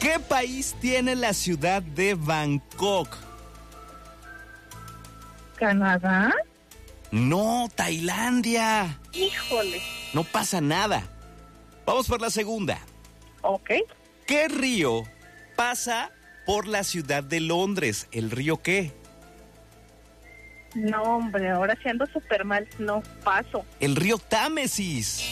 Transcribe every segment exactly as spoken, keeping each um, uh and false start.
¿Qué país tiene la ciudad de Bangkok? ¿Canadá? No, Tailandia. Híjole. No pasa nada. Vamos por la segunda. Ok. ¿Qué río pasa por la ciudad de Londres? ¿El río qué? No, hombre, ahora sí ando súper mal. No, paso. El río Támesis.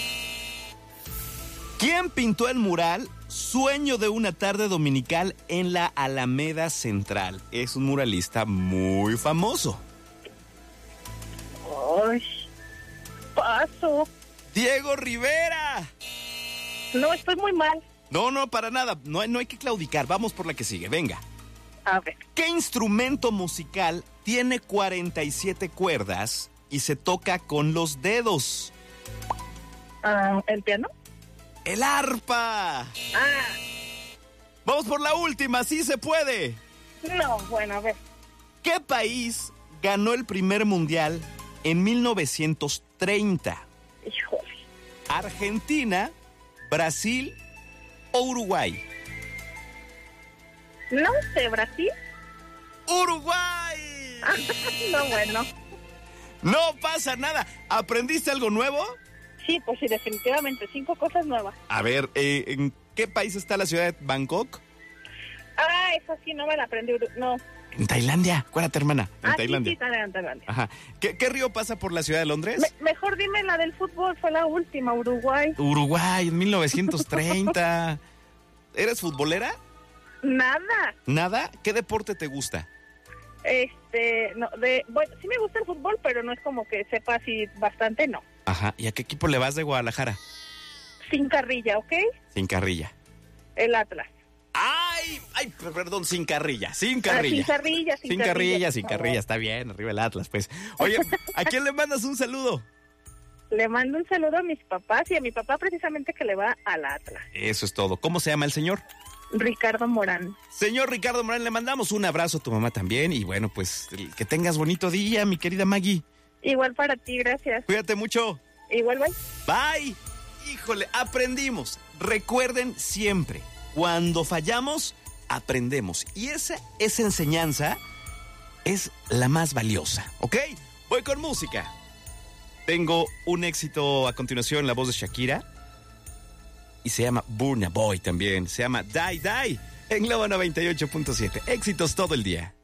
¿Quién pintó el mural Sueño de una tarde dominical en la Alameda Central? Es un muralista muy famoso. Ay, paso. ¡Diego Rivera! No, estoy muy mal. No, no, para nada. No, hay- no hay que claudicar. Vamos por la que sigue. Venga. A ver. ¿Qué instrumento musical tiene cuarenta y siete cuerdas y se toca con los dedos? Ah, ¿el piano? ¡El arpa! Ah, Vamos por la última. ¡Sí se puede! no, bueno, a ver. ¿Qué país ganó el primer mundial en mil novecientos treinta? Híjole. ¿Argentina, Brasil o Uruguay? No sé, Brasil. ¡Uruguay! No, bueno. No pasa nada. ¿Aprendiste algo nuevo? Sí, pues sí, definitivamente. Cinco cosas nuevas. A ver, eh, ¿en qué país está la ciudad de Bangkok? Ah, esa sí no me la aprendí. No. En Tailandia. Acuérdate, hermana. En Ah, Tailandia. sí, sí, Tailandia, Tailandia. Ajá. ¿Qué, qué río pasa por la ciudad de Londres? Me- mejor dime la del fútbol, fue la última, Uruguay. Uruguay, en mil novecientos treinta. ¿Eres futbolera? Nada. ¿Nada? ¿Qué deporte te gusta? Este, no, de, bueno, sí me gusta el fútbol, pero no es como que sepa así bastante, no. Ajá. ¿Y a qué equipo le vas de Guadalajara? Sin carrilla, ¿ok? Sin carrilla. El Atlas. ¡Ay! ¡Ay! Perdón, sin carrilla. Sin Ah, carrilla. sin carrilla, sin, Sin carrilla, sin carrilla. Está bien, arriba el Atlas, pues. Oye, ¿a quién le mandas un saludo? Le mando un saludo a mis papás y a mi papá precisamente que le va al Atlas. Eso es todo. ¿Cómo se llama el señor? Ricardo Morán. Señor Ricardo Morán, le mandamos un abrazo a tu mamá también. Y bueno, pues que tengas bonito día, mi querida Maggie. Igual para ti, gracias. Cuídate mucho. Igual, bye. Bye. Híjole, aprendimos. Recuerden siempre, cuando fallamos, aprendemos. Y esa, esa enseñanza es la más valiosa, ¿ok? Voy con música. Tengo un éxito a continuación, la voz de Shakira. Y se llama Burna Boy también. Se llama Die Die en Globo noventa y ocho punto siete. Éxitos todo el día.